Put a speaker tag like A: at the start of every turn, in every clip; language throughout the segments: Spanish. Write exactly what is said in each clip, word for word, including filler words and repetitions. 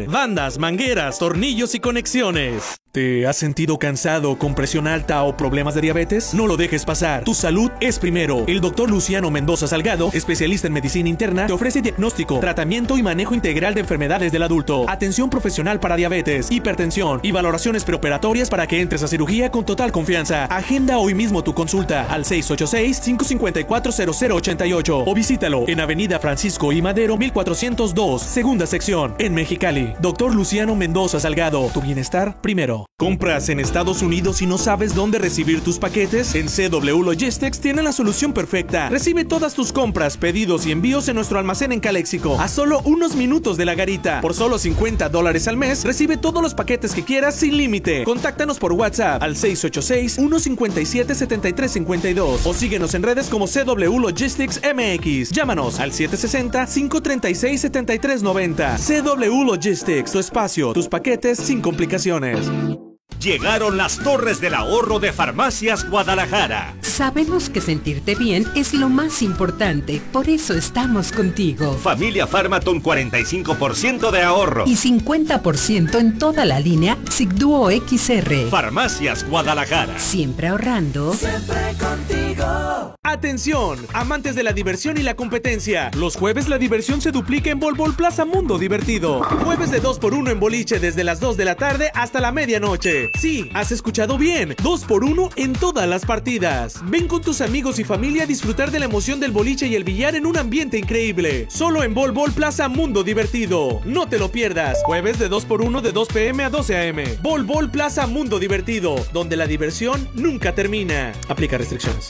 A: McLean. Bandas, mangueras, tornillos y conexiones. ¿Te has sentido cansado con presión alta o problemas de diabetes? No lo dejes pasar. Tu salud es primero. El doctor Luciano Mendoza Salgado, especialista en medicina interna, te ofrece diagnóstico, tratamiento y manejo integral de enfermedades del adulto, atención profesional para diabetes, hipertensión y valoraciones preoperatorias para que entres a cirugía con total confianza. Agenda hoy mismo tu consulta al seis ocho seis, cinco cinco cuatro, cero cero ocho ocho o visítalo en Avenida Francisco I. Madero mil cuatrocientos dos, segunda sección, en Mexicali. Doctor Luciano Mendoza Salgado, tu bienestar primero. ¿Compras en Estados Unidos y no sabes dónde recibir tus paquetes? En C W Logistics tienen la solución perfecta. Recibe todas tus compras, pedidos y envíos en nuestro almacén en Caléxico, a solo unos minutos de la garita. Por solo cincuenta dólares al mes, recibe todos los paquetes que quieras sin límite. Contáctanos por WhatsApp al seis ocho seis, uno cinco siete, siete tres cinco dos o síguenos en redes como C W Logistics M X. Llámanos al siete seis cero, cinco tres seis, siete tres nueve cero. C W Logistics, tu espacio, tus paquetes sin complicaciones.
B: Llegaron las Torres del Ahorro de Farmacias Guadalajara.
C: Sabemos que sentirte bien es lo más importante, por eso estamos contigo.
B: Familia Farmaton, cuarenta y cinco por ciento de ahorro.
C: Y cincuenta por ciento en toda la línea Sigduo X R.
B: Farmacias Guadalajara.
C: Siempre ahorrando.
D: Siempre contigo.
A: Atención, amantes de la diversión y la competencia. Los jueves la diversión se duplica en Bol Bol Plaza Mundo Divertido. Jueves de dos por uno en boliche desde las dos de la tarde hasta la medianoche. Sí, has escuchado bien, dos por uno en todas las partidas. Ven con tus amigos y familia a disfrutar de la emoción del boliche y el billar en un ambiente increíble. Solo en Bol Bol Plaza Mundo Divertido. No te lo pierdas. Jueves de dos por uno de dos pe eme a doce a eme. Bol Bol Plaza Mundo Divertido, donde la diversión nunca termina. Aplica restricciones.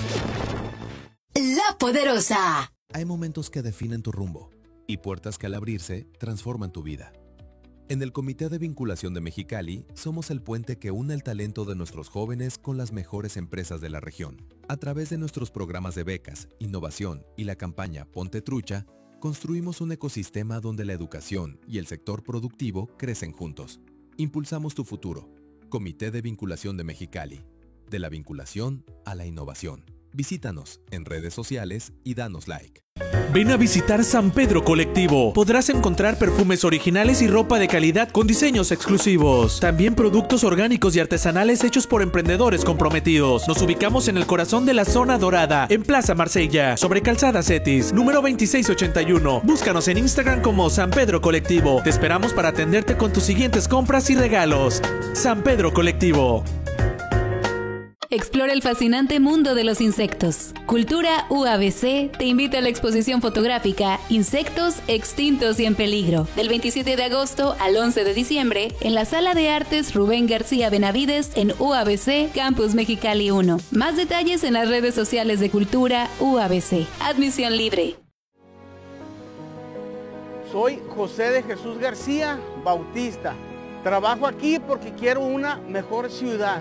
E: La Poderosa.
F: Hay momentos que definen tu rumbo y puertas que al abrirse transforman tu vida. En el Comité de Vinculación de Mexicali, somos el puente que une el talento de nuestros jóvenes con las mejores empresas de la región. A través de nuestros programas de becas, innovación y la campaña Ponte Trucha, construimos un ecosistema donde la educación y el sector productivo crecen juntos. Impulsamos tu futuro. Comité de Vinculación de Mexicali. De la vinculación a la innovación. Visítanos en redes sociales y danos like.
A: Ven a visitar San Pedro Colectivo. Podrás encontrar perfumes originales y ropa de calidad con diseños exclusivos. También productos orgánicos y artesanales hechos por emprendedores comprometidos. Nos ubicamos en el corazón de la zona dorada, en Plaza Marsella, sobre Calzada Cetis, número veintiséis ochenta y uno. Búscanos en Instagram como San Pedro Colectivo. Te esperamos para atenderte con tus siguientes compras y regalos. San Pedro Colectivo.
G: Explora el fascinante mundo de los insectos. Cultura U A B C te invita a la exposición fotográfica Insectos extintos y en peligro, del veintisiete de agosto al once de diciembre, en la Sala de Artes Rubén García Benavides en U A B C Campus Mexicali uno. Más detalles en las redes sociales de Cultura U A B C. Admisión libre.
H: Soy José de Jesús García Bautista. Trabajo aquí porque quiero una mejor ciudad.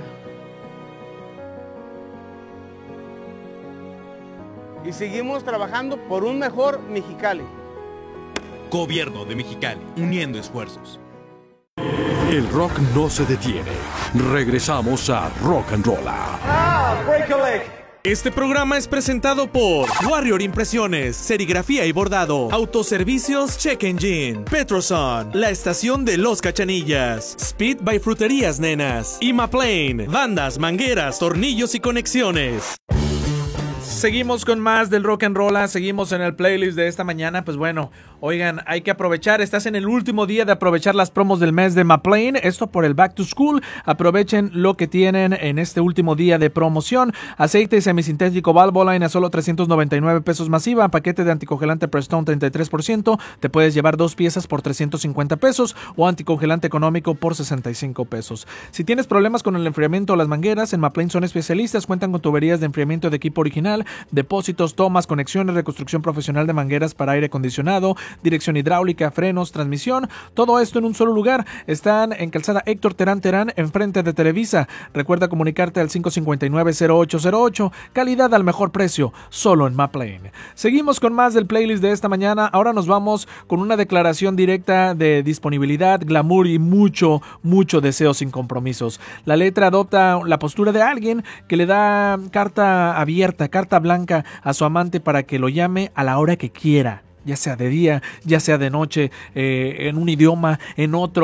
H: Y seguimos trabajando por un mejor Mexicali.
I: Gobierno de Mexicali, uniendo esfuerzos.
J: El rock no se detiene. Regresamos a Rock and Rolla.
H: Ah, break a leg.
A: Este programa es presentado por Warrior Impresiones, Serigrafía y Bordado, Autoservicios Check Engine, Petroson, la estación de Los Cachanillas, Speed by Fruterías Nenas y McLean, bandas, mangueras, tornillos y conexiones.
K: Seguimos con más del Rock and Roll, seguimos en el playlist de esta mañana. Pues bueno, oigan, hay que aprovechar, estás en el último día de aprovechar las promos del mes de McLean, esto por el Back to School. Aprovechen lo que tienen en este último día de promoción. Aceite semisintético Valvoline a solo trescientos noventa y nueve pesos masiva, paquete de anticongelante Prestone treinta y tres por ciento, te puedes llevar dos piezas por trescientos cincuenta pesos o anticongelante económico por sesenta y cinco pesos. Si tienes problemas con el enfriamiento o las mangueras, en McLean son especialistas, cuentan con tuberías de enfriamiento de equipo original, depósitos, tomas, conexiones, reconstrucción profesional de mangueras para aire acondicionado, dirección hidráulica, frenos, transmisión, todo esto en un solo lugar. Están en Calzada Héctor Terán Terán, enfrente de Televisa. Recuerda comunicarte al cinco cinco nueve, cero ocho cero ocho, calidad al mejor precio, solo en McLean. Seguimos con más del playlist de esta mañana. Ahora nos vamos con una declaración directa de disponibilidad, glamour y mucho, mucho deseo sin compromisos. La letra adopta la postura de alguien que le da carta abierta, carta blanca a su amante para que lo llame a la hora que quiera, ya sea de día, ya sea de noche, eh, en un idioma, en otro.